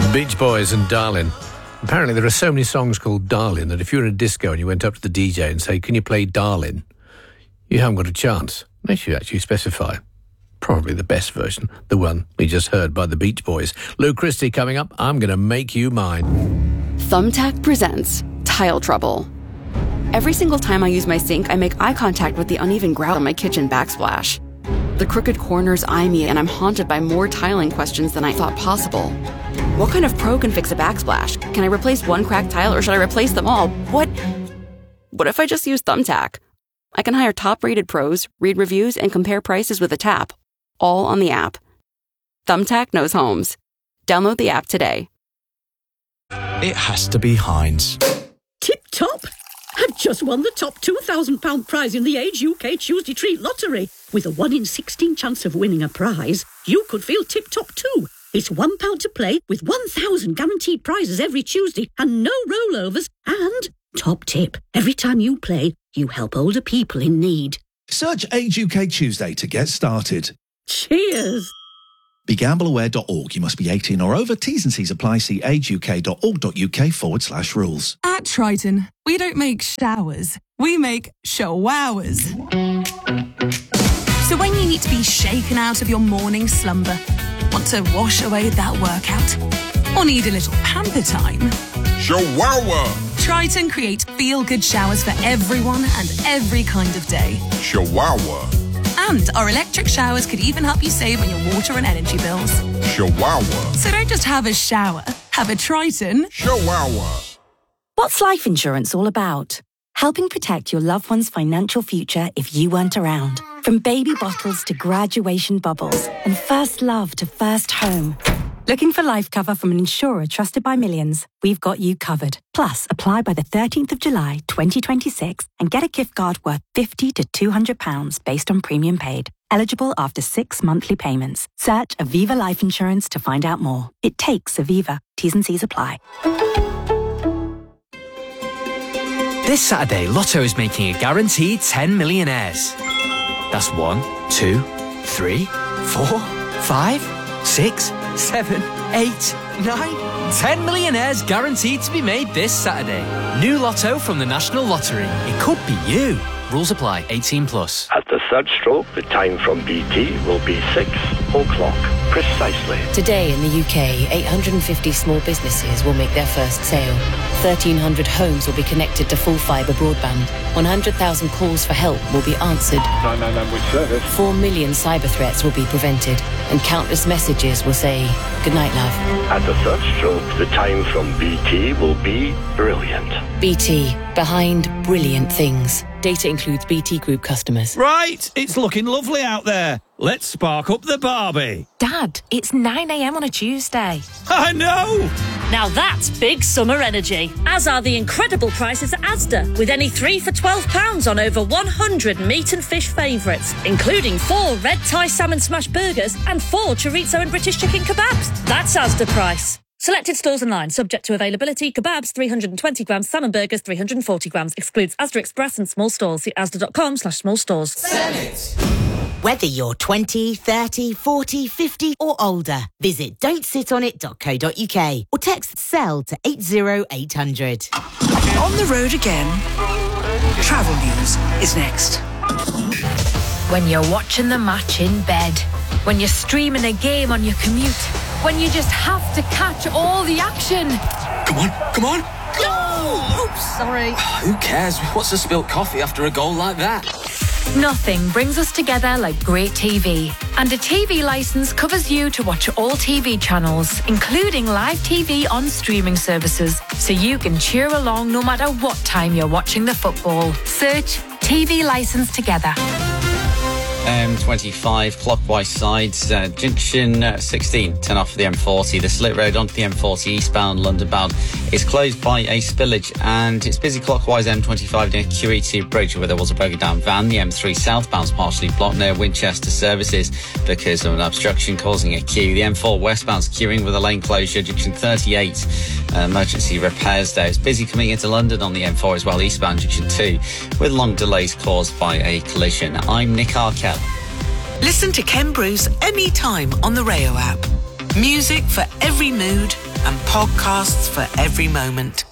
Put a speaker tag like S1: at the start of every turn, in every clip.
S1: Beach Boys and Darling. Apparently there are so many songs called Darling that if you were in a disco and you went up to the DJ and say, can you play Darling? You haven't got a chance. Unless you actually specify. Probably the best version, the one we just heard by the Beach Boys. Lou Christie coming up, I'm going to make you mine.
S2: Thumbtack presents Tile Trouble. Every single time I use my sink, I make eye contact with the uneven grout on my kitchen backsplash. The crooked corners eye me, and I'm haunted by more tiling questions than I thought possible. What kind of pro can fix a backsplash? Can I replace one cracked tile, or should I replace them all? What if I just use Thumbtack? I can hire top-rated pros, read reviews, and compare prices with a tap. All on the app. Thumbtack knows homes. Download the app today.
S3: It has to be Heinz.
S4: Tip top! I've just won the top £2,000 prize in the Age UK Tuesday Treat Lottery. With a 1 in 16 chance of winning a prize, you could feel tip top too. It's £1 to play with 1,000 guaranteed prizes every Tuesday and no rollovers. And, top tip, every time you play, you help older people in need.
S3: Search Age UK Tuesday to get started.
S4: Cheers!
S3: BeGambleAware.org. You must be 18 or over. T's and C's apply. See ageuk.org.uk/rules.
S5: At Triton, we don't make showers. We make showers. So when you need to be shaken out of your morning slumber, want to wash away that workout, or need a little pamper time,
S6: Showawa!
S5: Triton creates feel-good showers for everyone and every kind of day.
S6: Showawa!
S5: And our electric showers could even help you save on your water and energy bills.
S6: Showawa!
S5: So don't just have a shower, have a Triton.
S6: Showawa!
S7: What's life insurance all about? Helping protect your loved one's financial future if you weren't around. From baby bottles to graduation bubbles and first love to first home. Looking for life cover from an insurer trusted by millions? We've got you covered. Plus, apply by the 13th of July 2026 and get a gift card worth £50 to £200 based on premium paid. Eligible after 6 monthly payments. Search Aviva Life Insurance to find out more. It takes Aviva. T's and C's apply.
S8: This Saturday, Lotto is making a guaranteed 10 millionaires. That's 1, 2, 3, 4, 5, 6, 7, 8, 9, 10 millionaires guaranteed to be made this Saturday. New Lotto from the National Lottery. It could be you. Rules apply. 18 plus.
S9: At the third stroke, the time from BT will be 6 o'clock precisely.
S10: Today in the UK, 850 small businesses will make their first sale. 1,300 homes will be connected to full fibre broadband. 100,000 calls for help will be answered.
S9: 999 with service.
S10: 4 million cyber threats will be prevented. And countless messages will say, "Good night, love."
S9: At the third stroke, the time from BT will be brilliant.
S10: BT, behind brilliant things. Data includes BT Group customers.
S11: Right, it's looking lovely out there. Let's spark up the Barbie.
S12: Dad, it's 9 a.m. on a Tuesday.
S11: I know!
S13: Now that's big summer energy, as are the incredible prices at Asda, with any 3 for £12 on over 100 meat and fish favourites, including 4 red Thai salmon smash burgers and 4 chorizo and British chicken kebabs. That's Asda price. Selected stores online, subject to availability. Kebabs 320 grams, salmon burgers 340 grams. Excludes Asda Express and small stores. See asda.com/small stores.
S14: Whether you're 20, 30, 40, 50 or older, visit don'tsitonit.co.uk or text SELL to 80800.
S15: On the road again? Travel news is next.
S12: When you're watching the match in bed, when you're streaming a game on your commute, when you just have to catch all the action.
S16: Come on.
S12: Go! Oops, sorry.
S16: Who cares? What's a spilt coffee after a goal like that?
S12: Nothing brings us together like great TV. And a TV licence covers you to watch all TV channels, including live TV on streaming services, so you can cheer along no matter what time you're watching the football. Search TV licence together.
S17: M25 clockwise sides, junction 16, turn off the M40. The Slit Road onto the M40 eastbound, London bound, is closed by a spillage, and it's busy clockwise M25 near QE2 Bridge where there was a broken down van. The M3 southbound's partially blocked near Winchester services because of an obstruction causing a queue. The M4 westbound's queuing with a lane closure, junction 38. Emergency repairs there. It's busy coming into London on the M4 as well, eastbound junction 2, with long delays caused by a collision. I'm Nick Arkell.
S15: Listen to Ken Bruce anytime on the Rayo app. Music for every mood, and podcasts for every moment.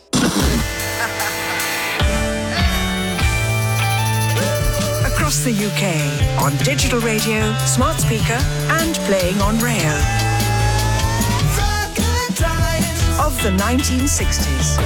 S15: Across the UK, on digital radio, smart speaker, and playing on Rayo. Of the 1960s.